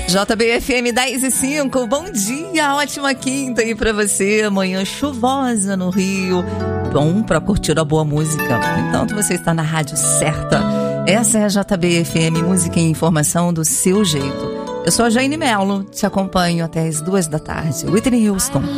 JBFM 10:05, bom dia, ótima quinta aí pra você, manhã chuvosa no Rio, bom pra curtir a boa música, enquanto você está na rádio certa. Essa é a JBFM, música e informação do seu jeito. Eu sou a Jane Mello, te acompanho até as 2 da tarde. Whitney Houston.